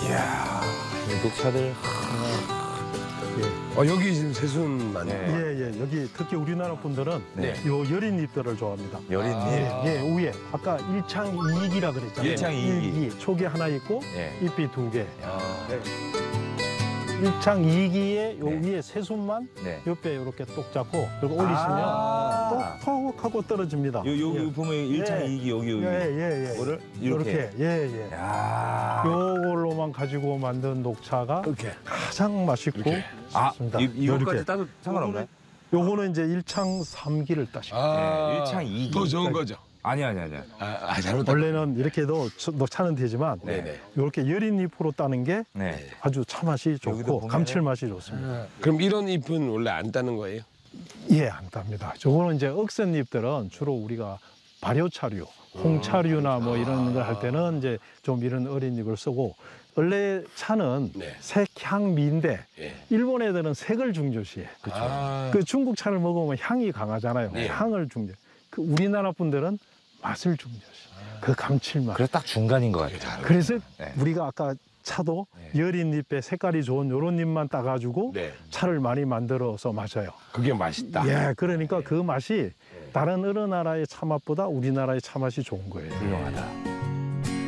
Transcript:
이야, 이 녹차들. 여기 지금 새순만. 예. 여기 특히 우리나라 분들은 네. 요 여린 잎들을 좋아합니다. 여린 잎. 예, 위에 아까 일창이익이라 그랬잖아요. 일창이익이. 촉이 하나 있고 예. 잎이 두 개. 아, 일창이익이에 요 네. 위에 새순만 네. 옆에 이렇게 똑 잡고 그리고 올리시면 똑 하고 떨어집니다. 요 보면 일창 예. 이익이 여기. 예. 이거를 이렇게. 예. 야. 요걸로만 가지고 만든 녹차가 이렇게. 가장 맛있고 아, 좋습니다. 이거까지 요렇게. 따도 상관없나요? 요거는 이제 일창 3기를 따십니다. 네, 일창 이익이. 더 좋은 거죠. 아니. 잘못했다. 원래는 이렇게도 녹차는 되지만 네네. 이렇게 여린 잎으로 따는 게 네. 아주 차 맛이 여기도 좋고 보면은- 감칠맛이 좋습니다. 그럼 이런 잎은 원래 안 따는 거예요? 예, 안 땁니다. 저거는 이제 억센 잎들은 주로 우리가 발효차류, 홍차류나 뭐 이런 걸 할 때는 이제 좀 이런 어린 잎을 쓰고 원래 차는 네. 색향미인데 예. 일본 애들은 색을 중요시해. 그 중국 차를 먹으면 향이 강하잖아요. 네. 향을 중요. 그 우리나라 분들은 맛을 중요시. 그 감칠맛. 그래서 딱 중간인 것 같아요. 그래서 네. 우리가 아까 차도 여린 잎에 색깔이 좋은 요런 잎만 따가지고 네. 차를 많이 만들어서 마셔요. 그게 맛있다. 예, 그러니까 그 맛이 다른 어느 나라의 차 맛보다 우리나라의 차 맛이 좋은 거예요. 훌륭하다.